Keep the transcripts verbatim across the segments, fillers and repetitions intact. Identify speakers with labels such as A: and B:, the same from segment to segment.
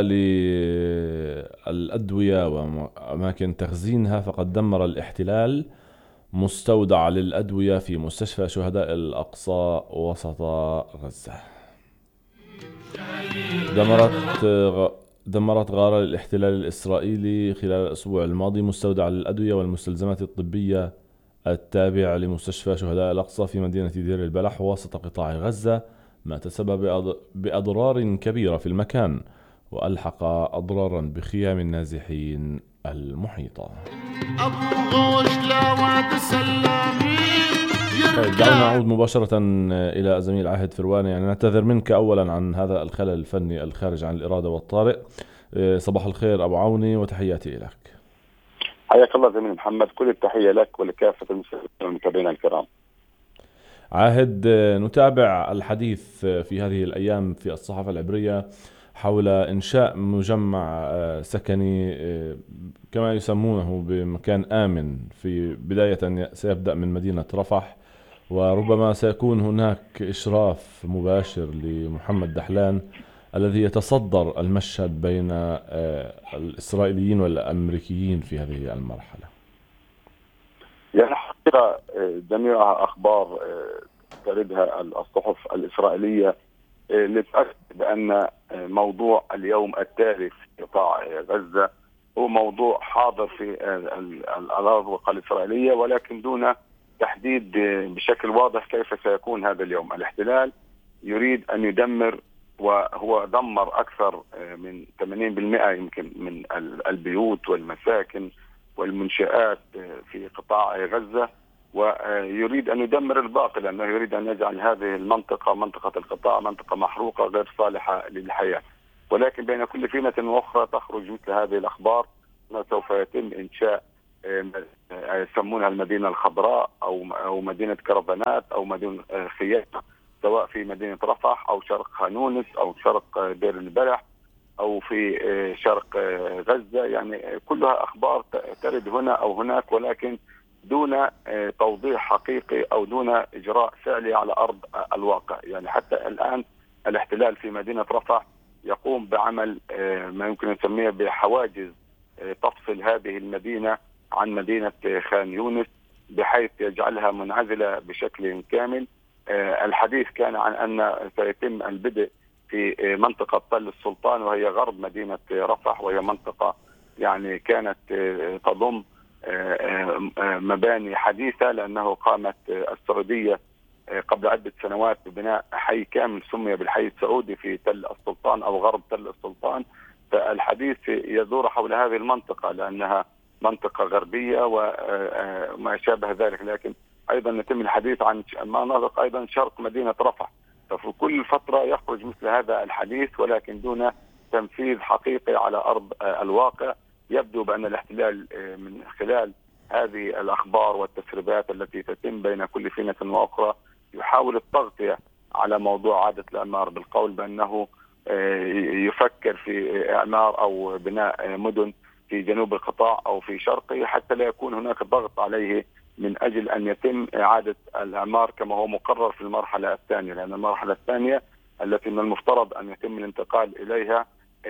A: للأدوية وأماكن تخزينها، فقد دمر الاحتلال مستودع للأدوية في مستشفى شهداء الأقصى وسط غزة. دمرت دمرت غارة الاحتلال الإسرائيلي خلال الأسبوع الماضي مستودع للأدوية والمستلزمات الطبية التابع لمستشفى شهداء الأقصى في مدينة دير البلح وسط قطاع غزة، ما تسبب بأضرار كبيرة في المكان وألحق أضرارا بخيام النازحين المحيطة. طيب، دعونا نعود مباشرة إلى زميل عاهد فروانة. يعني نعتذر منك أولا عن هذا الخلل الفني الخارج عن الإرادة والطارئ. صباح الخير أبو عوني وتحياتي لك.
B: حياك الله زميل محمد، كل التحية لك ولكافة المتابعين الكرام.
A: عاهد، نتابع الحديث في هذه الأيام في الصحافة العبرية حول إنشاء مجمع سكني كما يسمونه بمكان آمن، في بداية سيبدأ من مدينة رفح، وربما سيكون هناك إشراف مباشر لمحمد دحلان الذي يتصدر المشهد بين الإسرائيليين والأمريكيين في هذه المرحلة.
B: يعني حقيقة جميع أخبار تردها الصحف الإسرائيلية لتأكد بأن موضوع اليوم التالي في قطاع غزة هو موضوع حاضر في الأراضي الإسرائيلية، ولكن دون تحديد بشكل واضح كيف سيكون هذا اليوم. الاحتلال يريد أن يدمر، وهو دمر أكثر من ثمانين بالمئة يمكن من البيوت والمساكن والمنشآت في قطاع غزة، ويريد أن يدمر الباقي، لأنه يريد أن يجعل هذه المنطقة، منطقة القطاع، منطقة محروقة غير صالحة للحياة. ولكن بين كل فينة وأخرى تخرج مثل هذه الأخبار أنه سوف يتم إنشاء يسمونها المدينة الخضراء أو أو مدينة كرفانات أو مدينة خيام، سواء في مدينة رفح أو شرق خانونس أو شرق دير البلح أو في شرق غزة. يعني كلها أخبار ترد هنا أو هناك، ولكن دون توضيح حقيقي أو دون إجراء فعلي على أرض الواقع. يعني حتى الآن الاحتلال في مدينة رفح يقوم بعمل ما يمكن أن نسميه بحواجز تفصل هذه المدينة عن مدينة خان يونس، بحيث يجعلها منعزلة بشكل كامل. الحديث كان عن أن سيتم البدء في منطقة تل السلطان، وهي غرب مدينة رفح، وهي منطقة يعني كانت تضم مباني حديثة، لأنه قامت السعودية قبل عدة سنوات ببناء حي كامل سمي بالحي السعودي في تل السلطان أو غرب تل السلطان. فالحديث يدور حول هذه المنطقة لأنها منطقة غربية وما شابه ذلك، لكن أيضا يتم الحديث عن مناطق أيضا شرق مدينة رفح. ففي كل فترة يخرج مثل هذا الحديث، ولكن دون تنفيذ حقيقي على أرض الواقع. يبدو بأن الاحتلال من خلال هذه الأخبار والتسريبات التي تتم بين كل فينة وأخرى يحاول التغطية على موضوع عادة الأعمار، بالقول بأنه يفكر في إعمار أو بناء مدن في جنوب القطاع أو في شرقه، حتى لا يكون هناك ضغط عليه من أجل أن يتم إعادة الأعمار كما هو مقرر في المرحلة الثانية. لأن المرحلة الثانية التي من المفترض أن يتم الانتقال إليها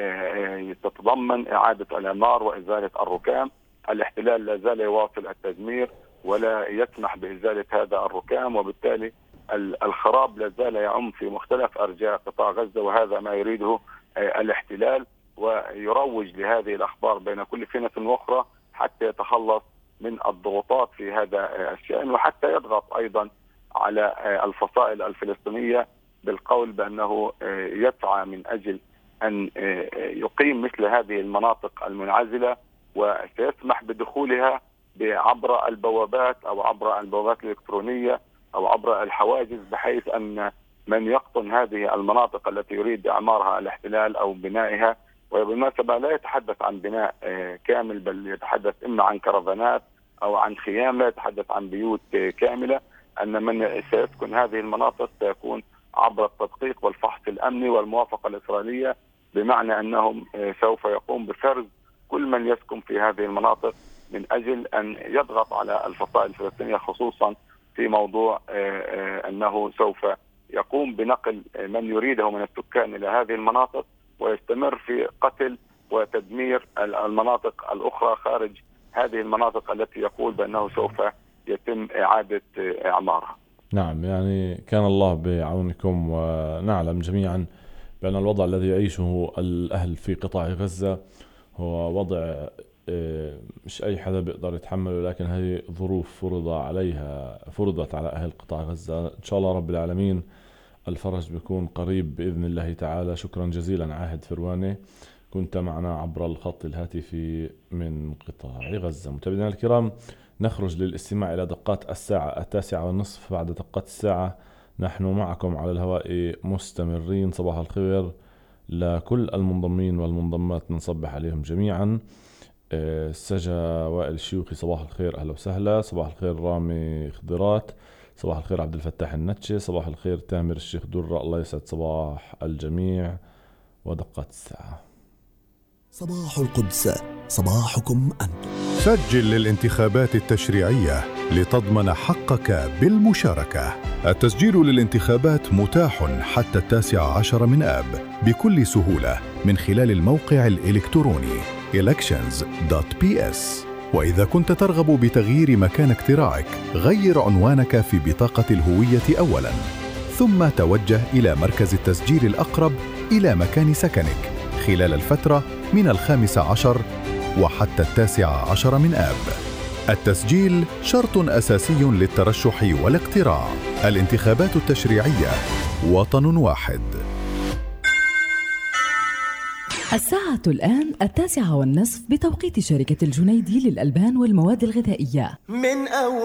B: تتضمن إعادة الأعمار وإزالة الركام. الاحتلال لا زال يواصل التدمير ولا يسمح بإزالة هذا الركام، وبالتالي الخراب لا زال يعم في مختلف أرجاء قطاع غزة، وهذا ما يريده الاحتلال، ويروج لهذه الأخبار بين كل فينة وأخرى حتى يتخلص من الضغوطات في هذا الشأن، وحتى يضغط أيضا على الفصائل الفلسطينية بالقول بأنه يسعى من أجل أن يقيم مثل هذه المناطق المنعزلة، وسيسمح بدخولها عبر البوابات أو عبر البوابات الإلكترونية أو عبر الحواجز، بحيث أن من يقطن هذه المناطق التي يريد إعمارها الاحتلال أو بنائها، وبالمناسبة لا يتحدث عن بناء كامل بل يتحدث إما عن كرفانات أو عن خيام، لا يتحدث عن بيوت كاملة، أن من سيسكن هذه المناطق سيكون عبر التدقيق والفحص الأمني والموافقة الإسرائيلية، بمعنى أنهم سوف يقوم بفرز كل من يسكن في هذه المناطق من أجل أن يضغط على الفصائل الفلسطينية، خصوصا في موضوع أنه سوف يقوم بنقل من يريده من السكان إلى هذه المناطق ويستمر في قتل وتدمير المناطق الأخرى خارج هذه المناطق التي يقول بأنه سوف يتم إعادة إعمارها.
A: نعم، يعني كان الله بعونكم، ونعلم جميعا بأن الوضع الذي يعيشه الأهل في قطاع غزة هو وضع مش أي حدا بيقدر يتحمله، لكن هذه ظروف فرض عليها فرضت على أهل قطاع غزة. إن شاء الله رب العالمين الفرج بيكون قريب بإذن الله تعالى. شكرا جزيلا عاهد فرواني، كنت معنا عبر الخط الهاتفي من قطاع غزة. متابعينا الكرام، نخرج للاستماع إلى دقات الساعة التاسعة والنصف. بعد دقات الساعة نحن معكم على الهواء مستمرين. صباح الخير لكل المنضمين والمنضمات، نصبح عليهم جميعا. سجا وائل الشيوخي صباح الخير، أهلا وسهلا. صباح الخير رامي خضرات، صباح الخير عبد الفتاح النتشي، صباح الخير تامر الشيخ درة. الله يسعد صباح الجميع. ودقات الساعة.
C: صباح القدس، صباحكم أنتم.
D: سجل للانتخابات التشريعية لتضمن حقك بالمشاركة. التسجيل للانتخابات متاح حتى التاسع عشر من آب بكل سهولة من خلال الموقع الإلكتروني elections دوت بي إس. وإذا كنت ترغب بتغيير مكان اقتراعك، غير عنوانك في بطاقة الهوية أولاً، ثم توجه إلى مركز التسجيل الأقرب إلى مكان سكنك خلال الفترة من الخامس عشر وحتى التاسع عشر من آب. التسجيل شرط أساسي للترشح والاقتراع. الانتخابات التشريعية، وطن واحد.
E: الساعة الآن التاسعة والنصف بتوقيت شركة الجنيدي للألبان والمواد الغذائية. من أول